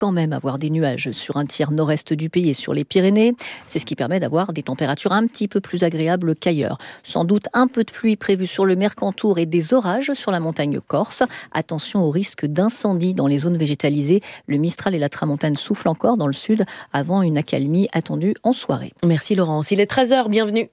quand même avoir des nuages sur un tiers nord-est du pays et sur les Pyrénées. C'est ce qui permet d'avoir des températures un petit peu plus agréables qu'ailleurs. Sans doute un peu de pluie prévue sur le Mercantour et des orages sur la montagne corse. Attention au risque d'incendie dans les zones végétalisées. Le Mistral et la Tramontane soufflent encore dans le sud avant une accalmie attendue en soirée. Merci Laurence. Il est 13h, bienvenue.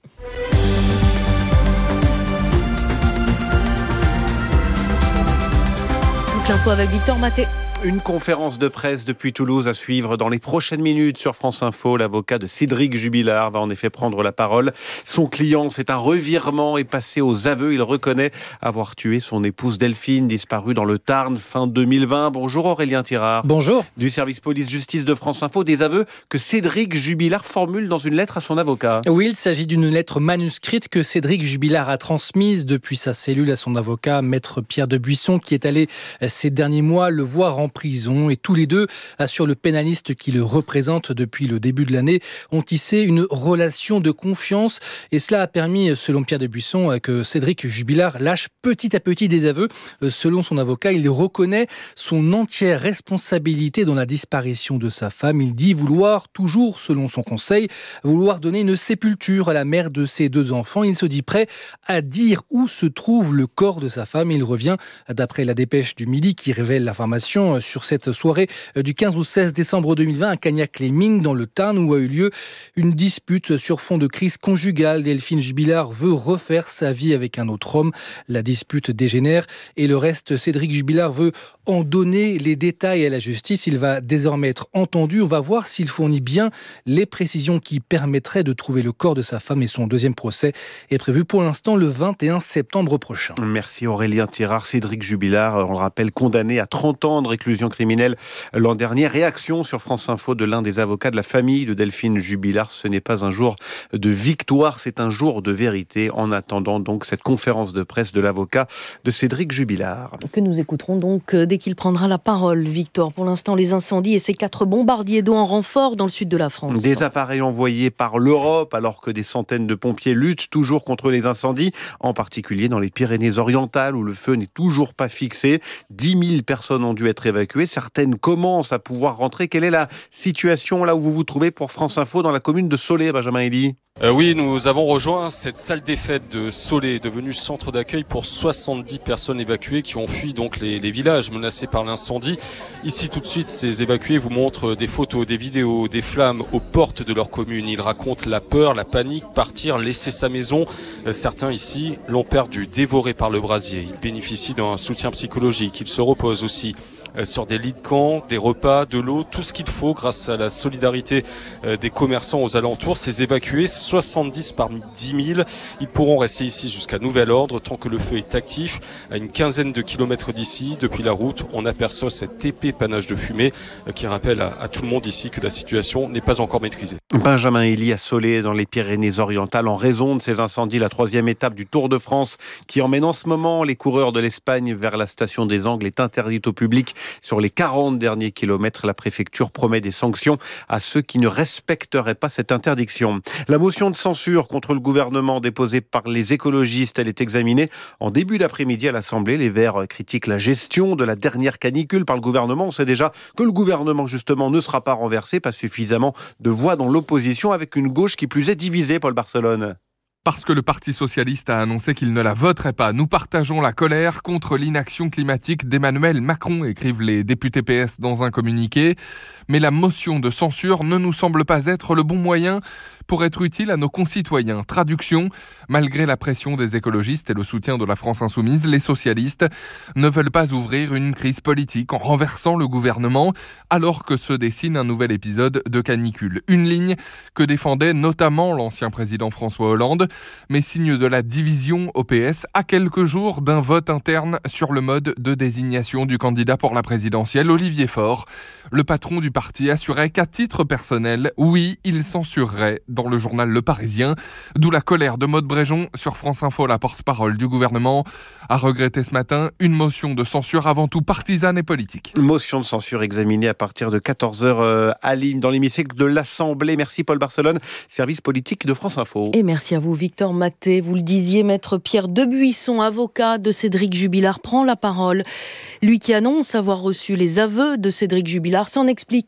Donc l'info avec Victor Maté. Une conférence de presse depuis Toulouse à suivre dans les prochaines minutes sur France Info. L'avocat de Cédric Jubilard va en effet prendre la parole. Son client, c'est un revirement et passé aux aveux. Il reconnaît avoir tué son épouse Delphine, disparue dans le Tarn fin 2020. Bonjour Aurélien Tirard. Bonjour. Du service police-justice de France Info, des aveux que Cédric Jubilard formule dans une lettre à son avocat. Oui, il s'agit d'une lettre manuscrite que Cédric Jubilard a transmise depuis sa cellule à son avocat, maître Pierre de Buisson, qui est allé ces derniers mois le voir en prison, et tous les deux, assure le pénaliste qui le représente depuis le début de l'année, ont tissé une relation de confiance, et cela a permis, selon Pierre de Buisson, que Cédric Jubilard lâche petit à petit des aveux. Selon son avocat, il reconnaît son entière responsabilité dans la disparition de sa femme. Il dit vouloir, toujours selon son conseil, vouloir donner une sépulture à la mère de ses deux enfants. Il se dit prêt à dire où se trouve le corps de sa femme. Il revient, d'après la dépêche du Midi qui révèle l'information, sur cette soirée du 15 au 16 décembre 2020 à Cagnac-les-Mines, dans le Tarn, où a eu lieu une dispute sur fond de crise conjugale. Delphine Jubilard veut refaire sa vie avec un autre homme. La dispute dégénère et le reste, Cédric Jubilard veut en donner les détails à la justice. Il va désormais être entendu. On va voir s'il fournit bien les précisions qui permettraient de trouver le corps de sa femme, et son deuxième procès est prévu pour l'instant le 21 septembre prochain. Merci Aurélien Tirard. Cédric Jubilard, on le rappelle, condamné à 30 ans de réclusion criminelle l'an dernier. Réaction sur France Info de l'un des avocats de la famille de Delphine Jubilard. Ce n'est pas un jour de victoire, c'est un jour de vérité. En attendant donc cette conférence de presse de l'avocat de Cédric Jubilard. Que nous écouterons donc dès qu'il prendra la parole, Victor. Pour l'instant, les incendies et ces 4 bombardiers d'eau en renfort dans le sud de la France. Des appareils envoyés par l'Europe alors que des centaines de pompiers luttent toujours contre les incendies, en particulier dans les Pyrénées-Orientales où le feu n'est toujours pas fixé. 10 000 personnes ont dû être évacuées. Certaines commencent à pouvoir rentrer. Quelle est la situation là où vous vous trouvez pour France Info dans la commune de Solé, Benjamin Elie? Oui, nous avons rejoint cette salle des fêtes de Solé, devenue centre d'accueil pour 70 personnes évacuées qui ont fui donc les villages menacés par l'incendie. Ici, tout de suite, ces évacués vous montrent des photos, des vidéos, des flammes aux portes de leur commune. Ils racontent la peur, la panique, partir, laisser sa maison. Certains ici l'ont perdu, dévoré par le brasier. Ils bénéficient d'un soutien psychologique. Ils se reposent aussi sur des lits de camp, des repas, de l'eau, tout ce qu'il faut grâce à la solidarité des commerçants aux alentours. Ces évacués, 70 parmi 10 000, ils pourront rester ici jusqu'à nouvel ordre tant que le feu est actif. À une quinzaine de kilomètres d'ici, depuis la route, on aperçoit cet épais panache de fumée qui rappelle à tout le monde ici que la situation n'est pas encore maîtrisée. Benjamin Elie à Solé dans les Pyrénées-Orientales en raison de ces incendies, la 3e étape du Tour de France qui emmène en ce moment les coureurs de l'Espagne vers la station des Angles est interdite au public. Sur les 40 derniers kilomètres, la préfecture promet des sanctions à ceux qui ne respecteraient pas cette interdiction. La motion de censure contre le gouvernement déposée par les écologistes, elle est examinée en début d'après-midi à l'Assemblée. Les Verts critiquent la gestion de la dernière canicule par le gouvernement. On sait déjà que le gouvernement, justement, ne sera pas renversé, pas suffisamment de voix dans l'opposition, avec une gauche qui plus est divisée, Paul Barcelone. Parce que le Parti socialiste a annoncé qu'il ne la voterait pas. Nous partageons la colère contre l'inaction climatique d'Emmanuel Macron, écrivent les députés PS dans un communiqué. Mais la motion de censure ne nous semble pas être le bon moyen pour être utile à nos concitoyens. Traduction, malgré la pression des écologistes et le soutien de la France insoumise, les socialistes ne veulent pas ouvrir une crise politique en renversant le gouvernement, alors que se dessine un nouvel épisode de canicule. Une ligne que défendait notamment l'ancien président François Hollande, mais signe de la division au PS à quelques jours d'un vote interne sur le mode de désignation du candidat pour la présidentielle, Olivier Faure. Le patron du parti assurait qu'à titre personnel, oui, il censurerait dans le journal Le Parisien. D'où la colère de Maude Bréjon sur France Info, la porte-parole du gouvernement, a regretté ce matin une motion de censure avant tout partisane et politique. Motion de censure examinée à partir de 14h dans l'hémicycle de l'Assemblée. Merci Paul Barcelone, service politique de France Info. Et merci à vous Victor Maté. Vous le disiez, maître Pierre Debuisson, avocat de Cédric Jubilard, prend la parole. Lui qui annonce avoir reçu les aveux de Cédric Jubilard s'en explique